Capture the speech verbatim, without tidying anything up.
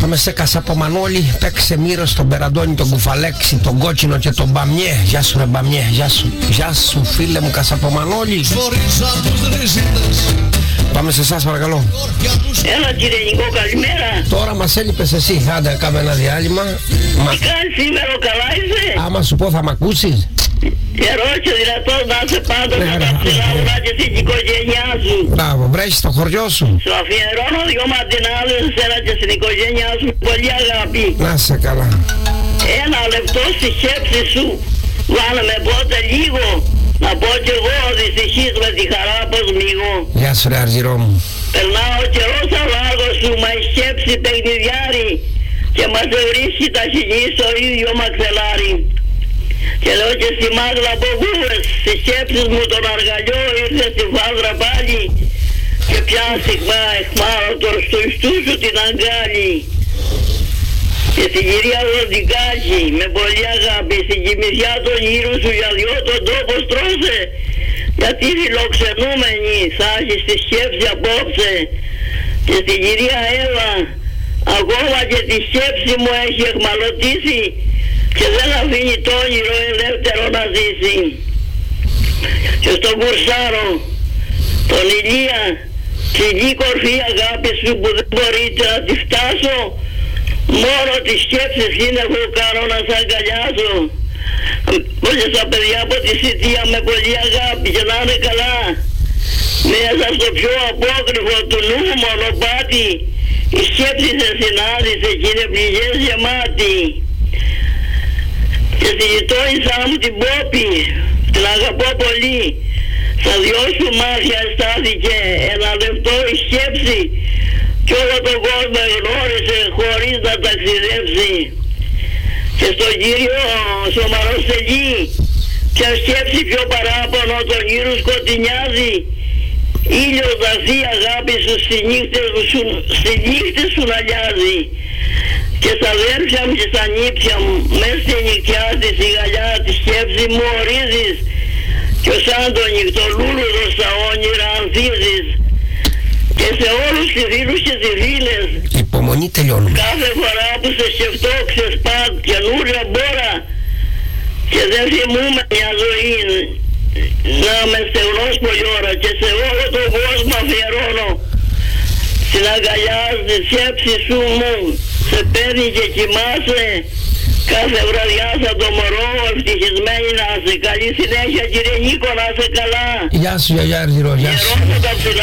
Πάμε σε Κασαπομανόλη, παίξε μύρο στον Περαντώνη, τον Κουφαλέξη, τον Κότσινο και τον Μπαμιέ. Γεια σου ρε Μπαμιέ, γεια σου. Γεια σου φίλε μου Κασαπομανόλη. Πάμε σε εσάς παρακαλώ. Έλα κύριε Νικό, καλημέρα. Τώρα μας έλειπες εσύ, άντε κάμε ένα διάλειμμα. Μα... Τι κάνεις σήμερα, καλά είσαι? Άμα σου πω θα μ' ακούσεις. Ερώτησε δυνατόν να είσαι πάντα με τα ψηλά ουρά και στην οικογένειά σου. Μπράβο, βρέχεις στο χωριό σου. Σου αφιερώνω δυο μαντινάδες εσένα και στην οικογένειά σου, πολύ αγάπη. Να σε καλά. Ένα λεπτό στη σκέψη σου, βάλε με πότε λίγο, να πω κι εγώ δυστυχής με τη χαρά πως μίγω. Γεια σου ρε Αργυρό μου. Περνάω ο καιρός αλάγω σου, μα η σκέψη παιχνιδιάρη και μας βρίσκει τα χιλή στο ίδιο μαξελάρι. Και λέω και στη μάγλα από γούρες, στις σκέψεις μου τον αργαλιό ήρθε στη φάδρα πάλι και πια στιγμά εχμάρω το στουιστού σου την αγκάλι. Και στην κυρία Βοντικάκη με πολύ αγάπη στην κοιμησιά των γύρου σου για δυο τον τόπο στρώσε, γιατί φιλοξενούμενη θα έχει στη σκέψη απόψε. Και στην κυρία Εύα ακόμα και τη σκέψη μου έχει εχμαλωτήσει και δεν αφήνει το όνειρο ελεύθερο να ζήσει. Και στον Κουρσάρο, τον Ηλία, ψηλή κορφή αγάπη σου που δεν μπορείτε να τη φτάσω, μόνο τις σκέψεις είναι που κάνω να σ' αγκαλιάσω. Όλες τα παιδιά από τη Σιτία με πολύ αγάπη και να είναι καλά. Μέσα στο πιο απόκρυφο του νου μονοπάτι, η σκέψη σε συνάντησε και είναι πληγές γεμάτη. Και στη γειτόνισά μου την Πόπη, την αγαπώ πολύ, στα δυο σου μάτια στάθηκε ένα λεπτό η σκέψη κι όλο τον κόσμο γνώρισε χωρίς να ταξιδέψει. Και στον κύριο Σομαρостελή, ποια σκέψη πιο παράπονο τον γύρο σκοτεινιάζει, ήλιος δαθεί αγάπη σου στις νύχτες σου, στις νύχτες σου να λιάζει. Και στα αδέρφια μου και στα νύψια μου, μες στη νυχτιά στη σιγαλιά τη σκέψη μου ορίζεις και σαν το νυχτολούλουδο στα όνειρα ανθίζεις. Και σε όλους τους φίλους και τις φίλες, υπομονή τελειώνουμε. Κάθε φορά που σε σκεφτώ ξεσπάτ καινούρια μπόρα και δεν θυμούμαι μια ζωή να με στεγνός πολλή ώρα και σε όλο τον κόσμο αφιερώνω στην αγκαλιά στη σκέψη σου μου. Σε παίρνει και κοιμάσαι κάθε βραδιά σαν το μωρό, ευτυχισμένη να είσαι. Καλή συνέχεια κύριε Νίκο, να είσαι καλά. Γεια σου γιαγιά Αργυρό, γεια σου.